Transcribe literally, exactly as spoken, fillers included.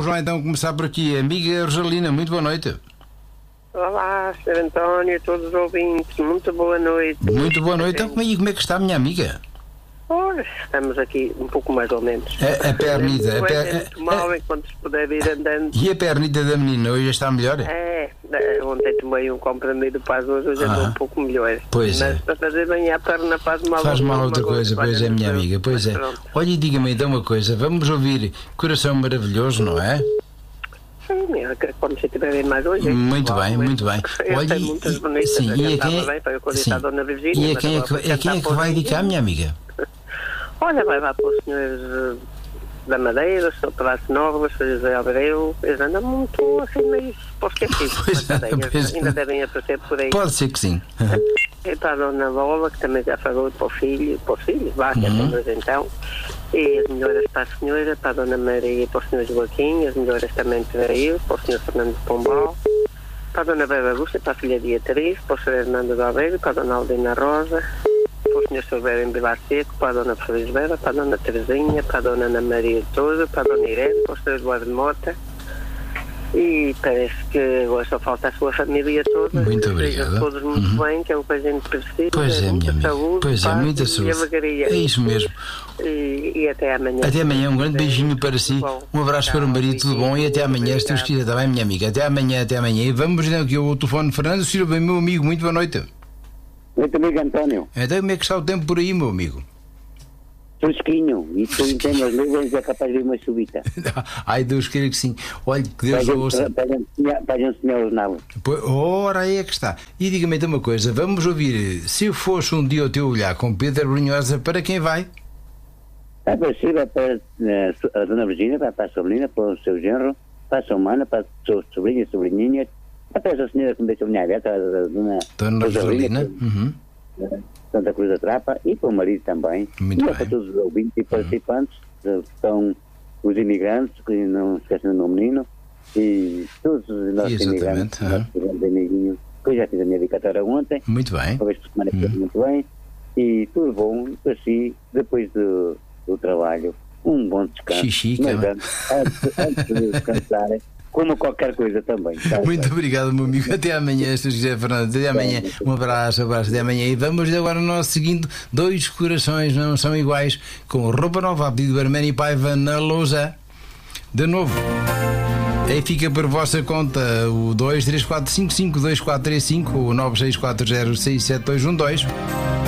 vamos lá então começar por aqui. Amiga Rosalina, muito boa noite. Olá, senhor António, todos os ouvintes, muito boa noite. Muito boa noite. Então, como é, como é que está a minha amiga? Ora, estamos aqui um pouco mais ou menos. A, a pernida. A per... Muito mal, enquanto se puder ir andando. E a pernida da menina hoje está melhor? É, ontem tomei um comprimido para as duas, hoje estou Ah, um pouco melhor. pois Mas é. para fazer bem à perna faz mal. Faz mal outra coisa, pois é, minha amiga, pois é. Olha, e diga-me então uma coisa, vamos ouvir Coração Maravilhoso, não é? Sim, quando se tiverem mais hoje. Muito bem, muito bem. Olha, tem muitas bonitas. Sim, e a quem é, bem, para eu sim. a Dona Virgínia, E a quem é que, a quem é que vai dedicar, minha amiga? Olha, vai lá para os senhores da Madeira, o senhor Palácio Novo, o senhor José Abreu, eles andam muito assim meio para os esquecidos. Pois é, pois ainda é. devem aparecer por aí. Pode ser que sim. E para a Dona Lola, que também já falou para o filho, para os filhos, vá, que Uhum. é então. E as melhoras para a senhora, para a Dona Maria e para o senhor Joaquim, as melhoras também para ele, para o senhor Fernando Pombal, para a Dona Bela Lúcia, para a filha Beatriz, para o senhor Hernando do Aveiro, para a Dona Aldina Rosa, para o senhor Silvério em Vilar Seco, para a Dona Feliz Vera, para a Dona Terezinha, para a Dona Ana Maria Toda, para a Dona Irene, para o senhor Eduardo Mota. E parece que agora só falta a sua família toda. Muito Estejam obrigado. todos muito Uhum. bem, que é o que a gente precisa. Pois é, muita minha amiga. saúde, Pois é, paz muita e saúde. alegria. É isso mesmo. E, e até amanhã. Até amanhã, um grande beijinho para si, um abraço para o marido, tudo bom, e até amanhã, se Deus quiser, está bem, minha amiga? Até amanhã, até amanhã. E vamos então aqui ao telefone Fernando Silva, meu amigo, muito boa noite. Muito amigo António, Então como é que está o tempo por aí, meu amigo? fresquinho, e tu entende as luvas é capaz de ir uma subida. Ai, Deus queira que sim. Olha, que Deus o ouça. Para a gente sonhar os navos. Pois, ora, aí é que está. E diga-me então uma coisa, vamos ouvir, se eu fosse um dia ao teu olhar com Pedro Brunhosa, para quem vai? É possível para eh, a Dona Virgínia, para, para a sobrinha, para o seu genro, para a sua mana, para a sua sobrinha, sobrinhinha, até essa senhora que me deixou a minha aberta, a Dona Dona Rosalina. Uhum. Santa Cruz da Trapa, e para o marido também. Muito e bem. para todos os ouvintes e participantes, que são os imigrantes, que não esquecem do meu menino, e todos os nossos Exatamente, imigrantes, uhum. nossos amiguinhos, que eu já fiz a minha dedicatória ontem, Muito bem. uma vez por semana que Uhum. muito bem, e tudo bom, para si, depois do, do trabalho, um bom descanso. Xixi, Mas cama. antes, antes, antes de descansarem, como qualquer coisa também. Tá? Muito obrigado, meu amigo. Até amanhã, se José Fernando. Até amanhã. Um abraço, abraço. Até amanhã. E vamos agora ao nosso seguinte: Dois Corações Não São Iguais, com roupa nova, a pedido do Arménio e Paiva na lousa. De novo. Aí fica por vossa conta o dois três quatro cinco cinco dois quatro três cinco ou nove seis quatro zero seis sete dois um dois.